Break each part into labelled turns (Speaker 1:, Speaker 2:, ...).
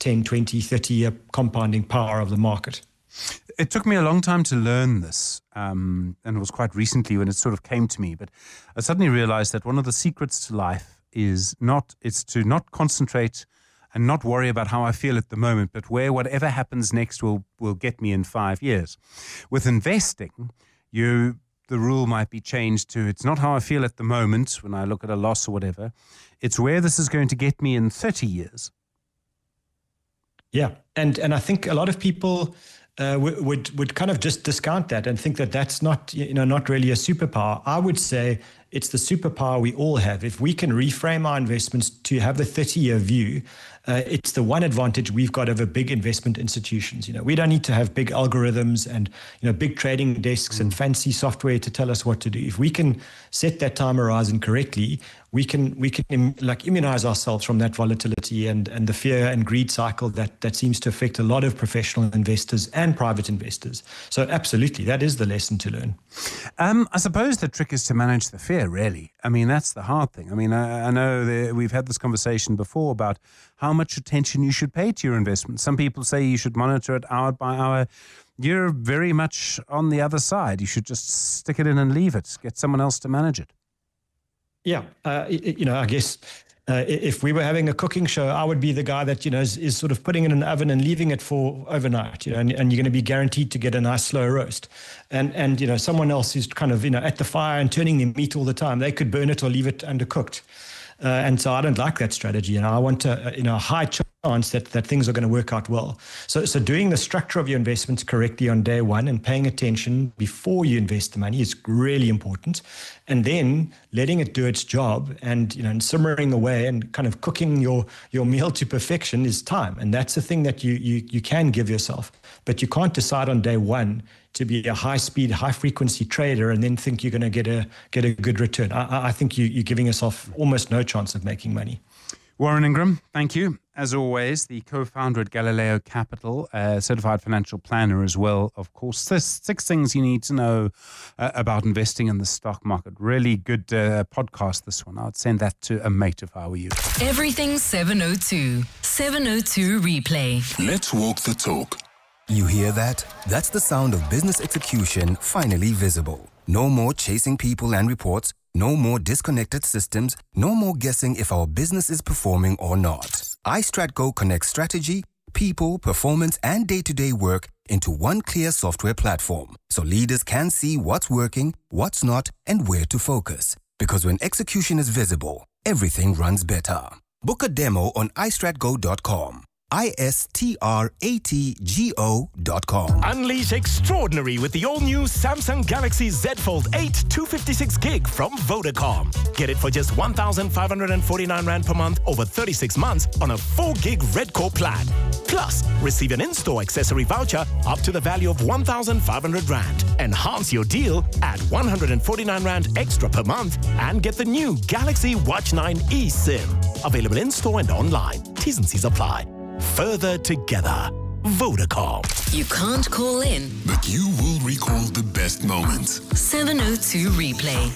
Speaker 1: 10, 20, 30-year compounding power of the market.
Speaker 2: It took me a long time to learn this, and it was quite recently when it sort of came to me. But I suddenly realized that one of the secrets to life is to not concentrate and not worry about how I feel at the moment, but where whatever happens next will get me in 5 years. With investing, the rule might be changed to, it's not how I feel at the moment when I look at a loss or whatever. It's where this is going to get me in 30 years.
Speaker 1: Yeah, and I think a lot of people would kind of just discount that and think that that's not really a superpower. I would say it's the superpower we all have. If we can reframe our investments to have the 30-year view, it's the one advantage we've got over big investment institutions. We don't need to have big algorithms and big trading desks and fancy software to tell us what to do. If we can set that time horizon correctly, we can immunize ourselves from that volatility and the fear and greed cycle that seems to affect a lot of professional investors and private investors. So absolutely, that is the lesson to learn.
Speaker 2: I suppose the trick is to manage the fear, really. I mean, that's the hard thing. I mean, I know we've had this conversation before about how much attention you should pay to your investment. Some people say you should monitor it hour by hour. You're very much on the other side. You should just stick it in and leave it. Get someone else to manage it.
Speaker 1: Yeah, I guess if we were having a cooking show, I would be the guy that is sort of putting it in an oven and leaving it for overnight. And you're going to be guaranteed to get a nice slow roast. And someone else who's kind of at the fire and turning the meat all the time, they could burn it or leave it undercooked. And so I don't like that strategy. I want a high chance that things are going to work out well. So doing the structure of your investments correctly on day one and paying attention before you invest the money is really important. And then letting it do its job and simmering away and kind of cooking your meal to perfection is time. And that's the thing that you can give yourself. But you can't decide on day one to be a high-speed, high-frequency trader and then think you're going to get a good return. I think you're giving yourself almost no chance of making money.
Speaker 2: Warren Ingram, thank you. As always, the co-founder at Galileo Capital, certified financial planner as well, of course. There's 6 things you need to know about investing in the stock market. Really good podcast, this one. I'd send that to a mate if I were you.
Speaker 3: Everything 702. 702 Replay.
Speaker 4: Let's walk the talk.
Speaker 5: You hear that? That's the sound of business execution finally visible. No more chasing people and reports. No more disconnected systems. No more guessing if our business is performing or not. iStratGo connects strategy, people, performance, and day-to-day work into one clear software platform, so leaders can see what's working, what's not, and where to focus. Because when execution is visible, everything runs better. Book a demo on iStratGo.com. iStratgo.com.
Speaker 6: Unleash extraordinary with the all-new Samsung Galaxy Z Fold 8 256GB from Vodacom. Get it for just 1,549 Rand per month over 36 months on a 4GB Red Core plan. Plus, receive an in-store accessory voucher up to the value of 1,500 Rand. Enhance your deal at 149 Rand extra per month and get the new Galaxy Watch 9 eSIM. Available in-store and online. T's and C's apply. Further together. Vodacom.
Speaker 3: You can't call in,
Speaker 4: but you will recall the best moments.
Speaker 3: 702 Replay.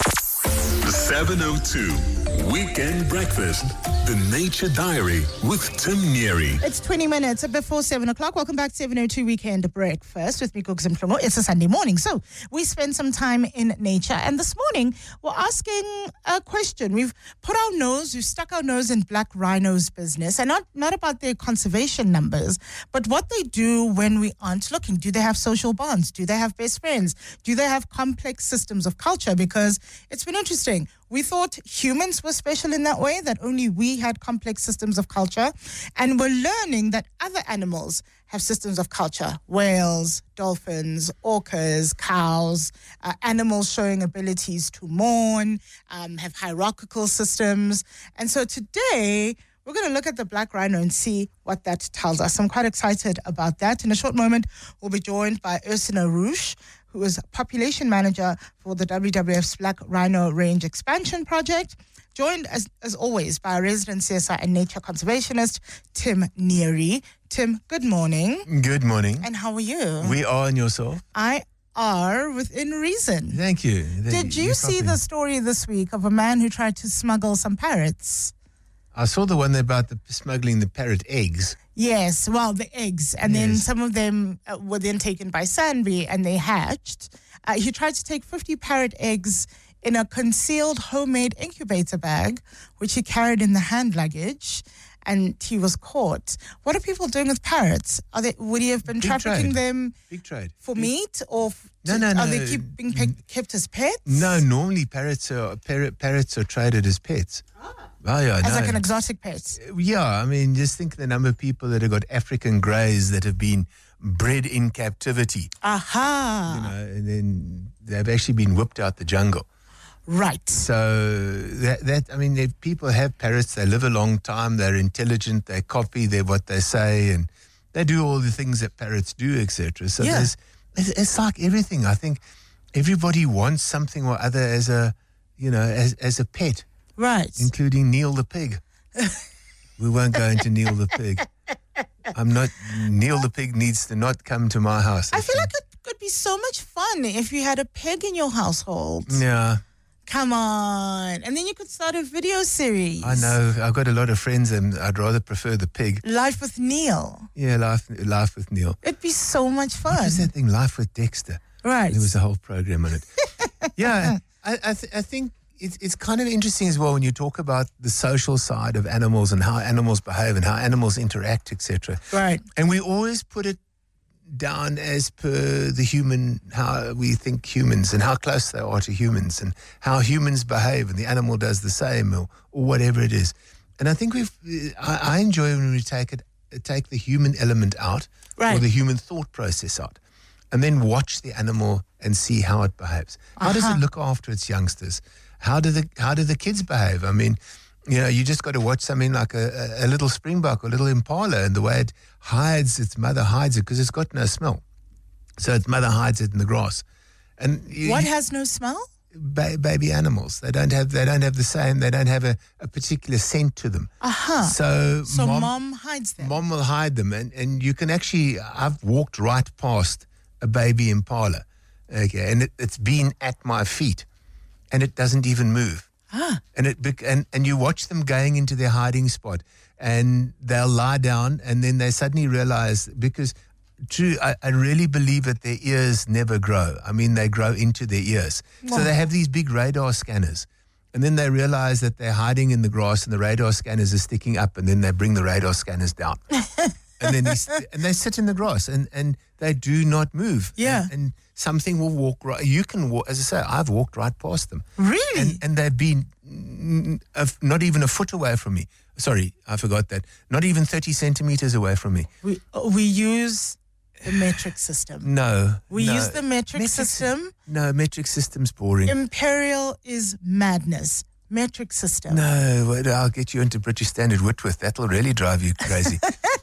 Speaker 4: 702 Weekend Breakfast. The Nature Diary with Tim Neary.
Speaker 7: It's 20 minutes before 7 o'clock. Welcome back to 702 Weekend Breakfast with me, Cooks and Plomo. It's a Sunday morning, so we spend some time in nature. And this morning, we're asking a question. We've stuck our nose in black rhinos' business, and not about their conservation numbers, but what they do when we aren't looking. Do they have social bonds? Do they have best friends? Do they have complex systems of culture? Because it's been interesting. We thought humans were special in that way, that only we had complex systems of culture. And we're learning that other animals have systems of culture. Whales, dolphins, orcas, cows, animals showing abilities to mourn, have hierarchical systems. And so today, we're going to look at the black rhino and see what that tells us. I'm quite excited about that. In a short moment, we'll be joined by Ursula Roosh, who is population manager for the WWF's Black Rhino Range Expansion Project, joined as always by our resident CSI and nature conservationist, Tim Neary. Tim, good morning.
Speaker 8: Good morning.
Speaker 7: And how are you?
Speaker 8: We are, and yourself?
Speaker 7: I are within reason.
Speaker 8: Thank you.
Speaker 7: Did you see the story this week of a man who tried to smuggle some parrots?
Speaker 8: I saw the one about the smuggling the parrot eggs.
Speaker 7: Yes, well, the eggs. And then some of them were then taken by Sanvi and they hatched. He tried to take 50 parrot eggs in a concealed homemade incubator bag, which he carried in the hand luggage, and he was caught. What are people doing with parrots? Would he have been trafficking them for meat, or are they being kept as pets?
Speaker 8: No, normally parrots are traded as pets.
Speaker 7: As like an exotic pet.
Speaker 8: Yeah, I mean, just think the number of people that have got African greys that have been bred in captivity.
Speaker 7: Aha.
Speaker 8: You know, and then they've actually been whipped out the jungle.
Speaker 7: Right.
Speaker 8: So I mean, if people have parrots, they live a long time, they're intelligent, they copy what they say, and they do all the things that parrots do, etc. So it's like everything. I think everybody wants something or other as a pet.
Speaker 7: Right.
Speaker 8: Including Neil the pig. We won't go into Neil the pig. Neil the pig needs to not come to my house.
Speaker 7: I feel like it could be so much fun if you had a pig in your household.
Speaker 8: Yeah.
Speaker 7: Come on. And then you could start a video series.
Speaker 8: I know. I've got a lot of friends and I'd rather prefer the pig.
Speaker 7: Life with Neil.
Speaker 8: Yeah, Life with Neil.
Speaker 7: It'd be so much fun.
Speaker 8: What was that thing, Life with Dexter?
Speaker 7: Right.
Speaker 8: There was a whole program on it. Yeah, I think it's kind of interesting as well when you talk about the social side of animals and how animals behave and how animals interact, etc.
Speaker 7: Right.
Speaker 8: And we always put it down as per the human, how we think humans and how close they are to humans and how humans behave, and the animal does the same or whatever it is. And I think I enjoy when we take the human element out, or the human thought process out, and then watch the animal and see how it behaves. How does it look after its youngsters? How do the kids behave? I mean, you just got to watch something like a little springbok or a little impala, and the way it hides, its mother hides it because it's got no smell. So its mother hides it in the grass. And
Speaker 7: what has no smell?
Speaker 8: Baby animals. They don't have the same. They don't have a particular scent to them. So
Speaker 7: mom hides them.
Speaker 8: Mom will hide them, and you can actually. I've walked right past a baby impala, okay, and it's been at my feet, and it doesn't even move. And you watch them going into their hiding spot, and they'll lie down, and then they suddenly realize, because I really believe that their ears never grow. I mean, they grow into their ears. So they have these big radar scanners, and then they realize that they're hiding in the grass, and the radar scanners are sticking up, and then they bring the radar scanners down. And then they sit in the grass, and they do not move.
Speaker 7: Yeah.
Speaker 8: And something will walk right. You can walk, as I say, I've walked right past them.
Speaker 7: Really?
Speaker 8: And they've been not even a foot away from me. Sorry, I forgot that. Not even 30 centimeters away from me.
Speaker 7: We use the metric system.
Speaker 8: No.
Speaker 7: We use the metric system.
Speaker 8: No, metric system's boring.
Speaker 7: Imperial is madness. Metric system.
Speaker 8: No, I'll get you into British Standard Whitworth. That'll really drive you crazy.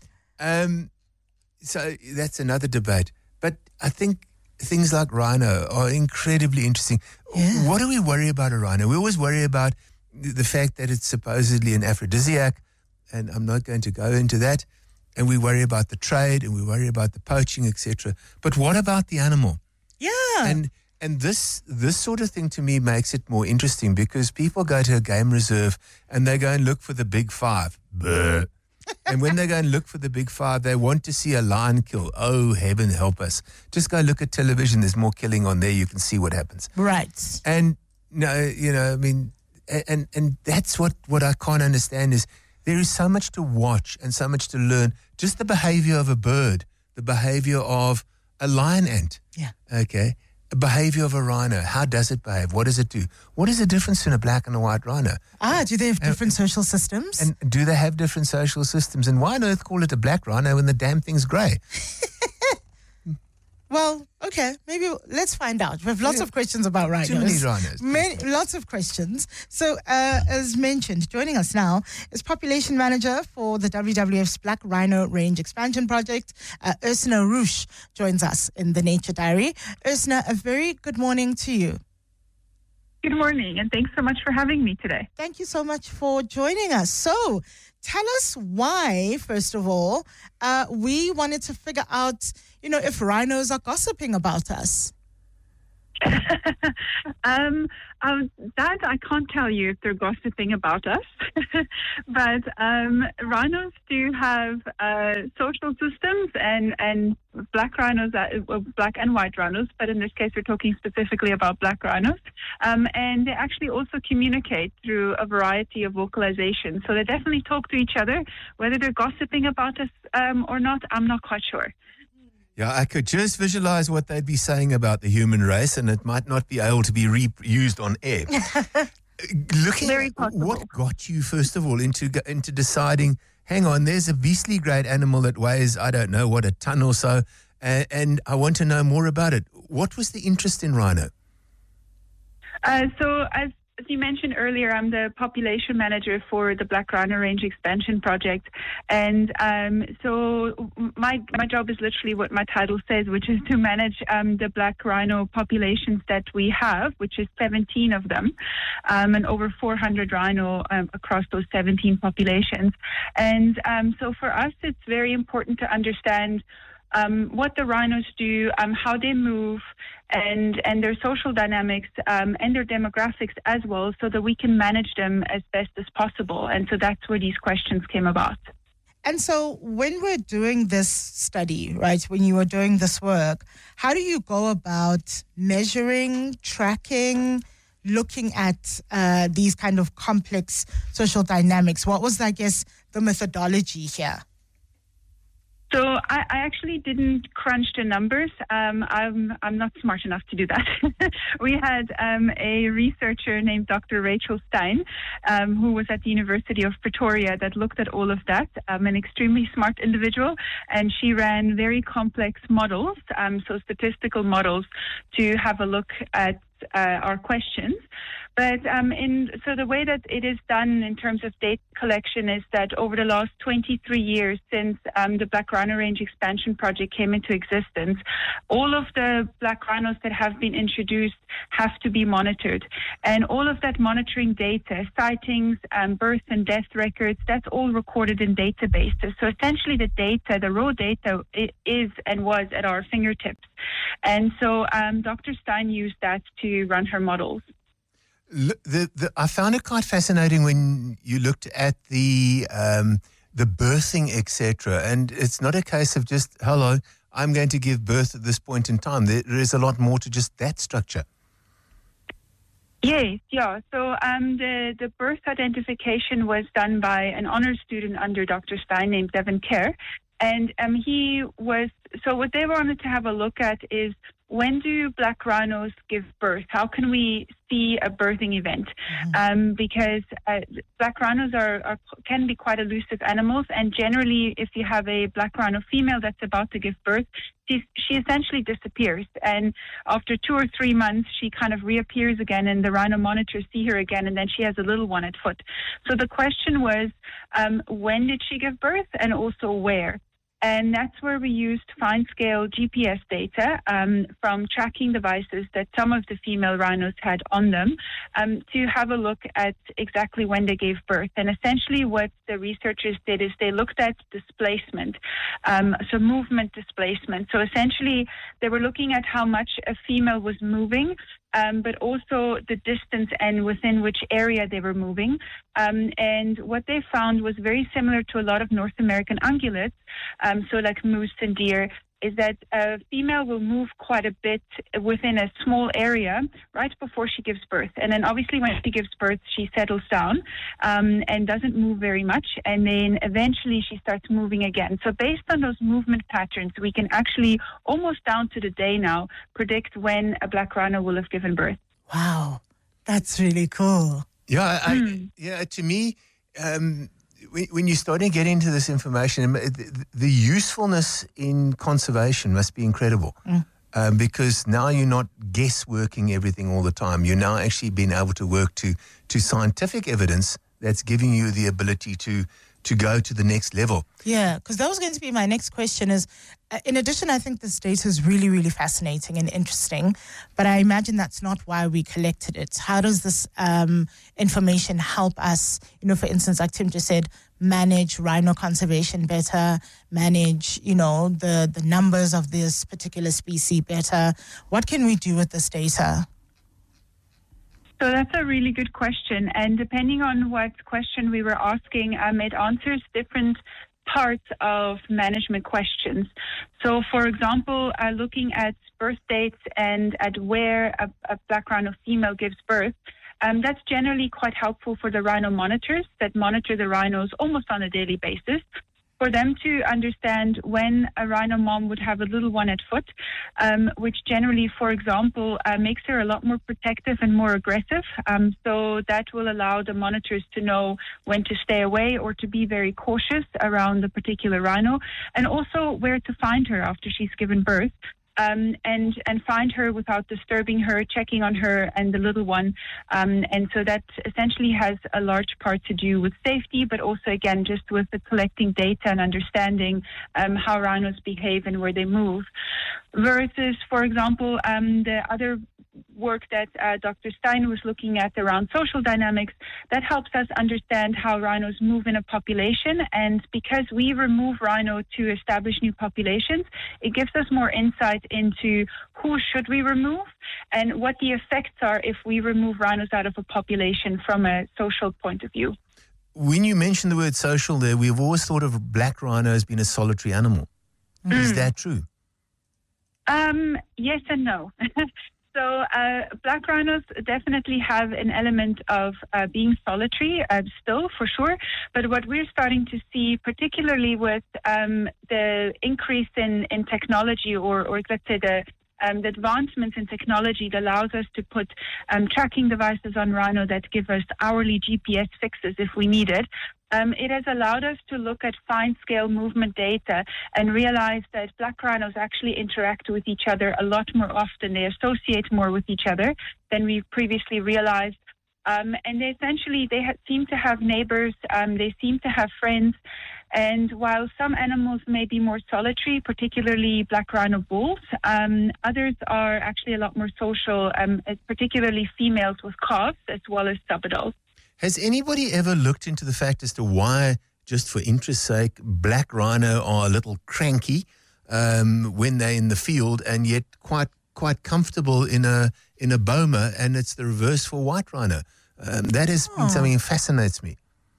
Speaker 8: So that's another debate. But I think things like rhino are incredibly interesting. Yeah. What do we worry about a rhino? We always worry about the fact that it's supposedly an aphrodisiac, and I'm not going to go into that. And we worry about the trade, and we worry about the poaching, etc. But what about the animal?
Speaker 7: Yeah.
Speaker 8: And this sort of thing to me makes it more interesting, because people go to a game reserve and they go and look for the big five. Bleh. And when they go and look for the big five, they want to see a lion kill. Oh, heaven help us. Just go look at television. There's more killing on there. You can see what happens.
Speaker 7: Right.
Speaker 8: And, I mean, and that's what I can't understand is there is so much to watch and so much to learn. Just the behavior of a bird, the behavior of a lion ant.
Speaker 7: Yeah.
Speaker 8: Okay. The behavior of a rhino. How does it behave? What does it do? What is the difference between a black and a white rhino?
Speaker 7: Do they have different social systems?
Speaker 8: And do they have different social systems? And why on earth call it a black rhino when the damn thing's grey?
Speaker 7: Well, okay, maybe let's find out. We have lots of questions about rhinos.
Speaker 8: Too many rhinos.
Speaker 7: Lots of questions. So, as mentioned, joining us now is Population Manager for the WWF's Black Rhino Range Expansion Project. Ursina Roosh joins us in the Nature Diary. Ursina, a very good morning to you.
Speaker 9: Good morning, and thanks so much for having me today.
Speaker 7: Thank you so much for joining us. So, tell us why, first of all, we wanted to figure out, if rhinos are gossiping about us.
Speaker 9: That I can't tell you if they're gossiping about us, but rhinos do have social systems, and black rhinos, black and white rhinos, but in this case we're talking specifically about black rhinos, and they actually also communicate through a variety of vocalizations. So they definitely talk to each other. Whether they're gossiping about us or not, I'm not quite sure.
Speaker 8: Yeah, I could just visualize what they'd be saying about the human race, and it might not be able to be reused on air. Looking
Speaker 9: Very
Speaker 8: at
Speaker 9: possible.
Speaker 8: what got you, first of all, into deciding, hang on, there's a beastly great animal that weighs, I don't know, what, a ton or so, and I want to know more about it. What was the interest in rhino?
Speaker 9: So as you mentioned earlier, I'm the population manager for the Black Rhino Range Expansion Project. And so my job is literally what my title says, which is to manage the black rhino populations that we have, which is 17 of them, and over 400 rhino across those 17 populations. And so for us, it's very important to understand what the rhinos do, how they move, and their social dynamics and their demographics as well, so that we can manage them as best as possible. And so that's where these questions came about.
Speaker 7: And so when we're doing this study, right, when you were doing this work, how do you go about measuring, tracking, looking at these kind of complex social dynamics? What was, I guess, the methodology here?
Speaker 9: So I actually didn't crunch the numbers. I'm not smart enough to do that. We had a researcher named Dr. Rachel Stein, who was at the University of Pretoria, that looked at all of that, an extremely smart individual, and she ran very complex models, so statistical models, to have a look at our questions. But so the way that it is done in terms of data collection is that over the last 23 years since the Black Rhino Range Expansion Project came into existence, all of the black rhinos that have been introduced have to be monitored. And all of that monitoring data, sightings, birth and death records, that's all recorded in databases. So essentially the data, the raw data, is and was at our fingertips. And so Dr. Stein used that to run her models.
Speaker 8: I found it quite fascinating when you looked at the birthing, etc. And it's not a case of just, hello, I'm going to give birth at this point in time. There is a lot more to just that structure.
Speaker 9: Yes, yeah. So the birth identification was done by an honors student under Dr. Stein named Devin Kerr. And so what they wanted to have a look at is, when do black rhinos give birth? How can we see a birthing event? Because black rhinos can be quite elusive animals, and generally, if you have a black rhino female that's about to give birth, she essentially disappears. And after 2 or 3 months, she kind of reappears again, and the rhino monitors see her again, and then she has a little one at foot. So the question was, when did she give birth, and also where? And that's where we used fine-scale GPS data from tracking devices that some of the female rhinos had on them to have a look at exactly when they gave birth. And essentially what the researchers did is they looked at displacement, so movement displacement. So essentially they were looking at how much a female was moving, but also the distance and within which area they were moving. And what they found was very similar to a lot of North American ungulates, so like moose and deer, is that a female will move quite a bit within a small area right before she gives birth. And then obviously when she gives birth, she settles down and doesn't move very much. And then eventually she starts moving again. So based on those movement patterns, we can actually, almost down to the day now, predict when a black rhino will have given birth.
Speaker 7: Wow, that's really cool.
Speaker 8: Yeah, to me, when you start to get into this information, the usefulness in conservation must be incredible. Because now you're not guessworking everything all the time. You're now actually being able to work to scientific evidence that's giving you the ability to go to the next level.
Speaker 7: Yeah, because that was going to be my next question is, in addition, I think this data is really, really fascinating and interesting, but I imagine that's not why we collected it. How does this information help us, for instance, like Tim just said, manage rhino conservation better, manage, the numbers of this particular species better? What can we do with this data?
Speaker 9: So that's a really good question. And depending on what question we were asking, it answers different parts of management questions. So, for example, looking at birth dates and at where a black rhino female gives birth, that's generally quite helpful for the rhino monitors that monitor the rhinos almost on a daily basis, for them to understand when a rhino mom would have a little one at foot, which generally, for example, makes her a lot more protective and more aggressive. So that will allow the monitors to know when to stay away or to be very cautious around the particular rhino, and also where to find her after she's given birth. And find her without disturbing her, checking on her and the little one. And so that essentially has a large part to do with safety, but also, again, just with the collecting data and understanding how rhinos behave and where they move. Versus, for example, the other work that Dr. Stein was looking at around social dynamics, that helps us understand how rhinos move in a population. And because we remove rhino to establish new populations, it gives us more insight into who should we remove and what the effects are if we remove rhinos out of a population from a social point of view.
Speaker 8: When you mention the word social there, we've always thought of black rhino as being a solitary animal. Is that true?
Speaker 9: Yes and no. So black rhinos definitely have an element of being solitary still, for sure. But what we're starting to see, particularly with the increase in technology, or let's say the advancements in technology that allows us to put tracking devices on rhino that give us hourly GPS fixes if we need it. It has allowed us to look at fine-scale movement data and realize that black rhinos actually interact with each other a lot more often. They associate more with each other than we previously realized. And they essentially, seem to have neighbors, they seem to have friends. And while some animals may be more solitary, particularly black rhino bulls, others are actually a lot more social, particularly females with calves as well as subadults.
Speaker 8: Has anybody ever looked into the fact as to why, just for interest's sake, black rhino are a little cranky when they're in the field, and yet quite comfortable in a boma, and it's the reverse for white rhino? That has been something that fascinates me.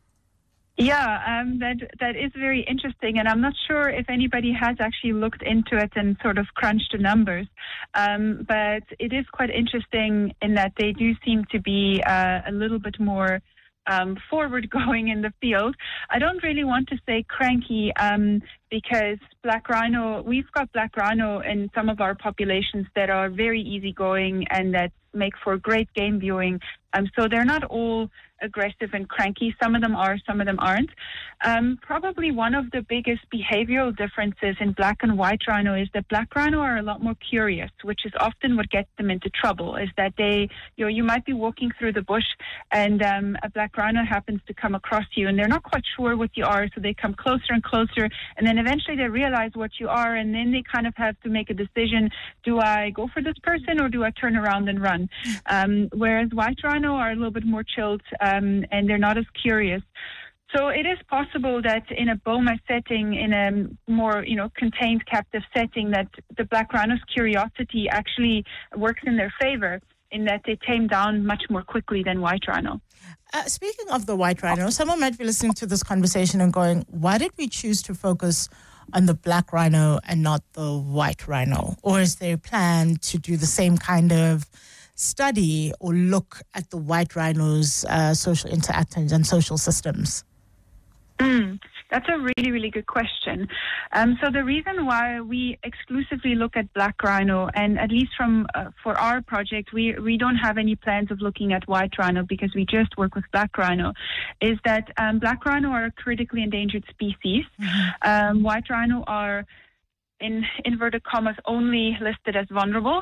Speaker 9: Yeah, that is very interesting, and I'm not sure if anybody has actually looked into it and sort of crunched the numbers. But it is quite interesting in that they do seem to be a little bit more forward going in the field. I don't really want to say cranky because black rhino, we've got black rhino in some of our populations that are very easygoing and that make for great game viewing. So they're not all aggressive and cranky. Some of them are, some of them aren't. Probably one of the biggest behavioral differences in black and white rhino is that black rhino are a lot more curious, which is often what gets them into trouble, is that they, you might be walking through the bush and a black rhino happens to come across you and they're not quite sure what you are, so they come closer and closer, and then eventually they realize what you are, and then they kind of have to make a decision: do I go for this person or do I turn around and run? Whereas white rhino are a little bit more chilled and they're not as curious. So it is possible that in a boma setting, in a more, contained captive setting, that the black rhino's curiosity actually works in their favor, in that they tame down much more quickly than white rhino.
Speaker 7: Speaking of the white rhino, someone might be listening to this conversation and going, why did we choose to focus on the black rhino and not the white rhino? Or is there a plan to do the same kind of study or look at the white rhino's social interactions and social systems?
Speaker 9: That's a really, really good question. So the reason why we exclusively look at black rhino, and at least for our project, we don't have any plans of looking at white rhino because we just work with black rhino, is that black rhino are a critically endangered species. White rhino are, in inverted commas, only listed as vulnerable.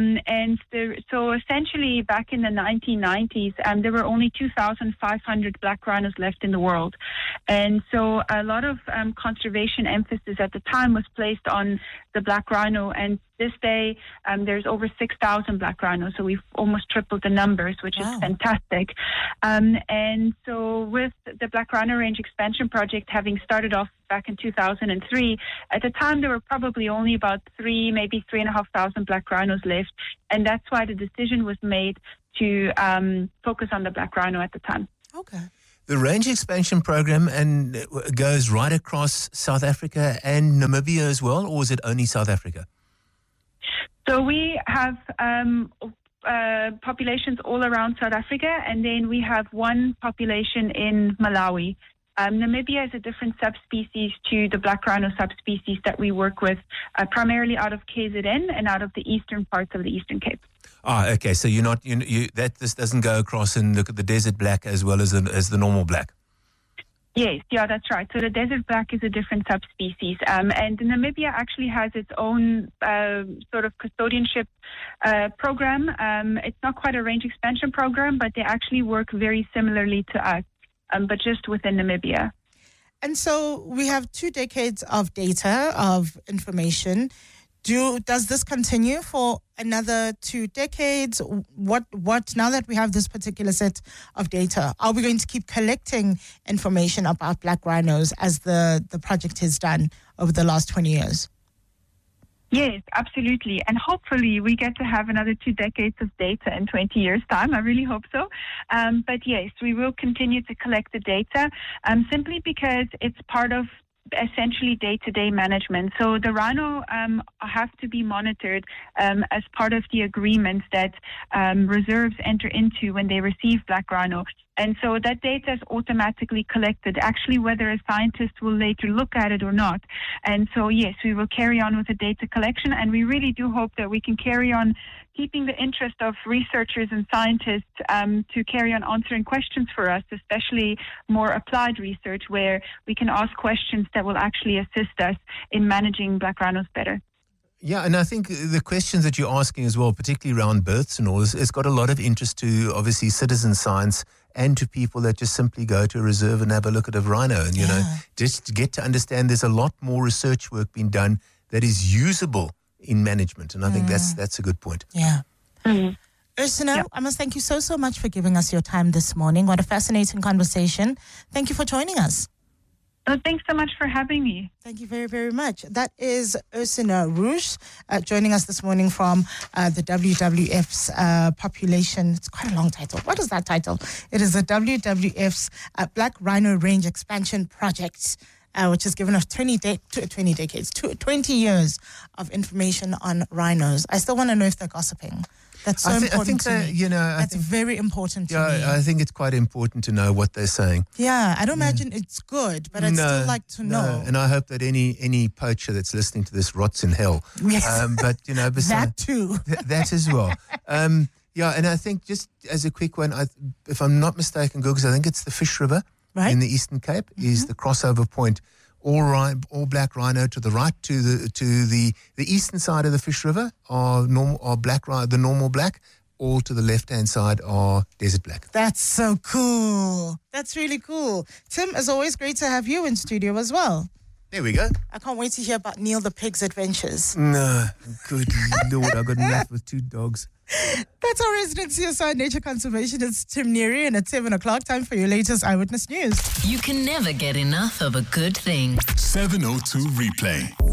Speaker 9: So essentially back in the 1990s, there were only 2,500 black rhinos left in the world. And so a lot of conservation emphasis at the time was placed on the black rhino, and this day, there's over 6,000 black rhinos, so we've almost tripled the numbers, which is fantastic. And so with the Black Rhino Range Expansion Project having started off back in 2003, at the time there were probably only about 3, maybe 3,500 black rhinos left, and that's why the decision was made to focus on the black rhino at the time.
Speaker 7: Okay.
Speaker 8: The range expansion program goes right across South Africa and Namibia as well, or is it only South Africa?
Speaker 9: So we have populations all around South Africa, and then we have one population in Malawi. Namibia is a different subspecies to the black rhino subspecies that we work with, primarily out of KZN and out of the eastern parts of the Eastern Cape.
Speaker 8: Okay. So this doesn't go across and look at the desert black as well as the normal black.
Speaker 9: Yes, that's right. So the desert black is a different subspecies. And Namibia actually has its own sort of custodianship program. It's not quite a range expansion program, but they actually work very similarly to us, but just within Namibia.
Speaker 7: And so we have 2 decades of data, of information. Does this continue for another 2 decades? What now that we have this particular set of data, are we going to keep collecting information about black rhinos as the project has done over the last 20 years?
Speaker 9: Yes, absolutely. And hopefully we get to have another 2 decades of data in 20 years' time. I really hope so. But yes, we will continue to collect the data simply because it's part of essentially day-to-day management. So the rhino have to be monitored as part of the agreements that reserves enter into when they receive black rhino. And so that data is automatically collected, actually whether a scientist will later look at it or not. And so, yes, we will carry on with the data collection, and we really do hope that we can carry on keeping the interest of researchers and scientists to carry on answering questions for us, especially more applied research where we can ask questions that will actually assist us in managing black rhinos better.
Speaker 8: Yeah, and I think the questions that you're asking as well, particularly around births and all, has got a lot of interest to, obviously, citizen science and to people that just simply go to a reserve and have a look at a rhino. And, just to get to understand there's a lot more research work being done that is usable in management. And I think that's a good point.
Speaker 7: Yeah. Ursula, I must thank you so much for giving us your time this morning. What a fascinating conversation. Thank you for joining us.
Speaker 9: Thanks so much for having me.
Speaker 7: Thank you very, very much. That is Ursula Rouge joining us this morning from the WWF's population. It's quite a long title. What is that title? It is the WWF's Black Rhino Range Expansion Project, which has given us 20 years of information on rhinos. I still want to know if they're gossiping. That's so important to me. That's very important to me.
Speaker 8: I think it's quite important to know what they're saying.
Speaker 7: Yeah, I don't imagine it's good, but I'd still like to know.
Speaker 8: And I hope that any poacher that's listening to this rots in hell.
Speaker 7: Yes.
Speaker 8: But,
Speaker 7: that too.
Speaker 8: That as well. And I think just as a quick one, if I'm not mistaken, Googs, I think it's the Fish River in the Eastern Cape is the crossover point. All black rhino to the right, to the eastern side of the Fish River are black rhino, the normal black. All to the left-hand side are desert black.
Speaker 7: That's so cool. That's really cool. Tim, as always, great to have you in studio as well.
Speaker 8: There we go.
Speaker 7: I can't wait to hear about Neil the Pig's adventures.
Speaker 8: No, good Lord, I got enough with 2 dogs.
Speaker 7: That's our resident CSI nature conservationist, Tim Neary, and at 7 o'clock, time for your latest Eyewitness News.
Speaker 3: You can never get enough of a good thing.
Speaker 4: 702 Replay.